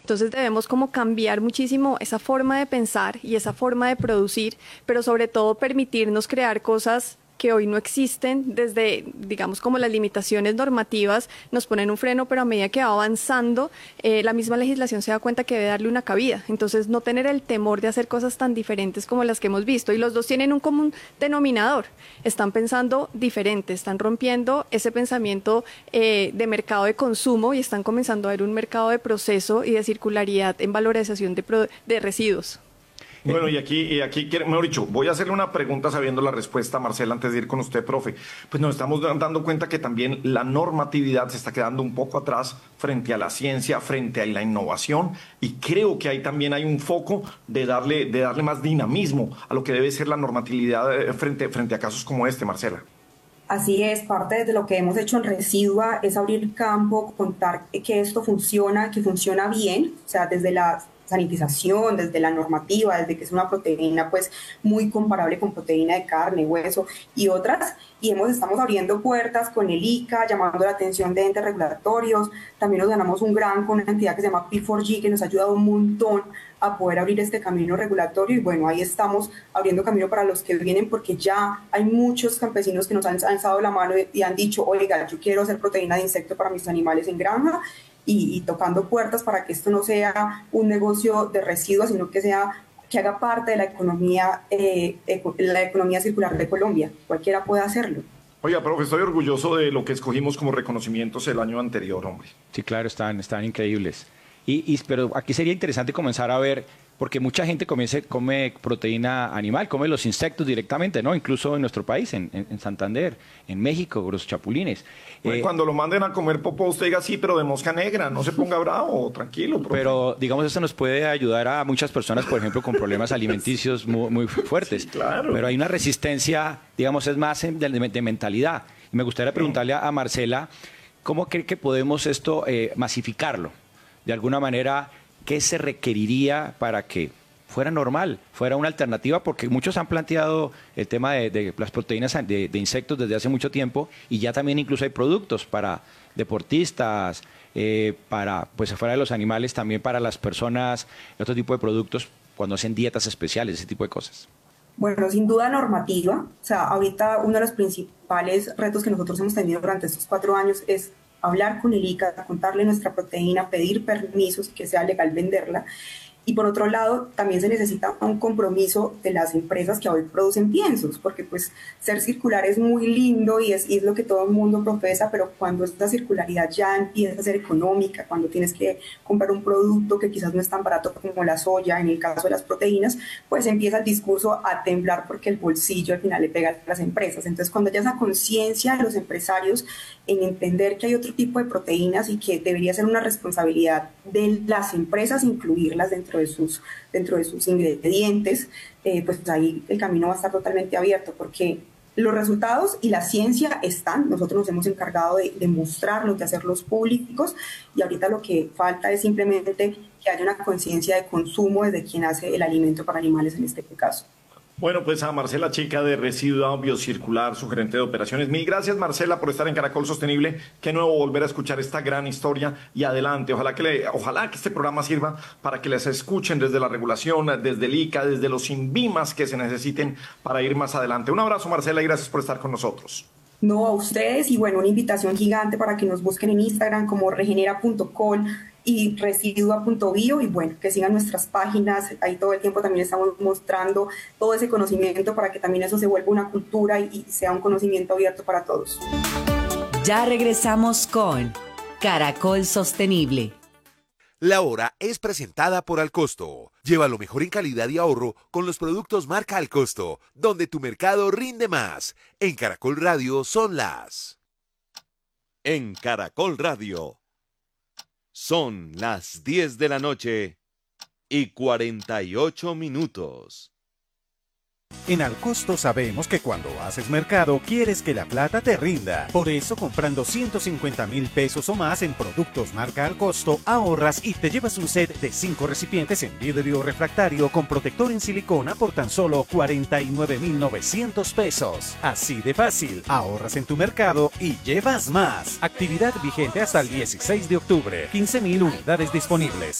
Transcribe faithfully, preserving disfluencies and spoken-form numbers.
Entonces debemos como cambiar muchísimo esa forma de pensar y esa forma de producir, pero sobre todo permitirnos crear cosas que hoy no existen desde, digamos, como las limitaciones normativas nos ponen un freno, pero a medida que va avanzando, eh, la misma legislación se da cuenta que debe darle una cabida. Entonces, no tener el temor de hacer cosas tan diferentes como las que hemos visto. Y los dos tienen un común denominador. Están pensando diferente, están rompiendo ese pensamiento eh, de mercado de consumo y están comenzando a ver un mercado de proceso y de circularidad en valorización de, pro- de residuos. Bueno, y aquí, y aquí, mejor dicho, voy a hacerle una pregunta sabiendo la respuesta, Marcela, antes de ir con usted, profe. Pues nos estamos dando cuenta que también la normatividad se está quedando un poco atrás frente a la ciencia, frente a la innovación, y creo que ahí también hay un foco de darle, de darle más dinamismo a lo que debe ser la normatividad frente, frente a casos como este, Marcela. Así es, parte de lo que hemos hecho en Residua es abrir campo, contar que esto funciona, que funciona bien, o sea, desde la sanitización, desde la normativa, desde que es una proteína pues muy comparable con proteína de carne, hueso y otras, y hemos, estamos abriendo puertas con el I C A, llamando la atención de entes regulatorios. También nos ganamos un gran con una entidad que se llama P cuatro G, que nos ha ayudado un montón a poder abrir este camino regulatorio, y bueno, ahí estamos abriendo camino para los que vienen, porque ya hay muchos campesinos que nos han alzado la mano y han dicho, oiga, yo quiero hacer proteína de insecto para mis animales en granja, y, y tocando puertas para que esto no sea un negocio de residuos, sino que sea que haga parte de la economía, eh, eco, la economía circular de Colombia. Cualquiera puede hacerlo. Oiga, profe, estoy orgulloso de lo que escogimos como reconocimientos el año anterior, hombre. Sí, claro, están, están increíbles. Y, y, pero aquí sería interesante comenzar a ver, porque mucha gente comience, come proteína animal, come los insectos directamente, ¿no? Incluso en nuestro país, en, en, en Santander, en México, los chapulines. Bueno, eh, cuando lo manden a comer popó, usted diga sí, pero de mosca negra, no se ponga bravo, tranquilo, profe. Pero, digamos, eso nos puede ayudar a muchas personas, por ejemplo, con problemas alimenticios muy, muy fuertes. Sí, claro. Pero hay una resistencia, digamos, es más de, de, de mentalidad. Y me gustaría preguntarle a Marcela, ¿cómo cree que podemos esto eh, masificarlo? De alguna manera, ¿qué se requeriría para que fuera normal, fuera una alternativa? Porque muchos han planteado el tema de, de las proteínas de, de insectos desde hace mucho tiempo, y ya también incluso hay productos para deportistas, eh, para, pues afuera de los animales, también para las personas, otro tipo de productos cuando hacen dietas especiales, ese tipo de cosas. Bueno, sin duda normativa. O sea, ahorita uno de los principales retos que nosotros hemos tenido durante estos cuatro años es hablar con el I C A, contarle nuestra proteína, pedir permisos y que sea legal venderla. Y por otro lado, también se necesita un compromiso de las empresas que hoy producen piensos, porque pues ser circular es muy lindo y es, y es lo que todo el mundo profesa, pero cuando esta circularidad ya empieza a ser económica, cuando tienes que comprar un producto que quizás no es tan barato como la soya, en el caso de las proteínas, pues empieza el discurso a temblar porque el bolsillo al final le pega a las empresas. Entonces, cuando haya esa conciencia de los empresarios en entender que hay otro tipo de proteínas y que debería ser una responsabilidad de las empresas incluirlas dentro de sus, dentro de sus ingredientes, eh, pues ahí el camino va a estar totalmente abierto, porque los resultados y la ciencia están, nosotros nos hemos encargado de, de mostrarlos, de hacerlos públicos, y ahorita lo que falta es simplemente que haya una conciencia de consumo desde quien hace el alimento para animales en este caso. Bueno, pues a Marcela Chica de Residua Biocircular, su gerente de operaciones. Mil gracias, Marcela, por estar en Caracol Sostenible. Qué nuevo volver a escuchar esta gran historia, y adelante. Ojalá que, le, ojalá que este programa sirva para que les escuchen desde la regulación, desde el I C A, desde los INVIMAS que se necesiten para ir más adelante. Un abrazo, Marcela, y gracias por estar con nosotros. No, a ustedes, y bueno, una invitación gigante para que nos busquen en Instagram como regenera punto col y residua punto bio, y bueno, que sigan nuestras páginas, ahí todo el tiempo también estamos mostrando todo ese conocimiento para que también eso se vuelva una cultura y, y sea un conocimiento abierto para todos. Ya regresamos con Caracol Sostenible. La hora es presentada por Alcosto. Lleva lo mejor en calidad y ahorro con los productos marca Alcosto, donde tu mercado rinde más. En Caracol Radio son las... En Caracol Radio son las diez de la noche y cuarenta y ocho minutos. En Alcosto sabemos que cuando haces mercado quieres que la plata te rinda. Por eso, comprando ciento cincuenta mil pesos o más en productos marca Alcosto, ahorras y te llevas un set de cinco recipientes en vidrio refractario con protector en silicona por tan solo cuarenta y nueve mil novecientos pesos. Así de fácil, ahorras en tu mercado y llevas más. Actividad vigente hasta el dieciséis de octubre. quince mil unidades disponibles.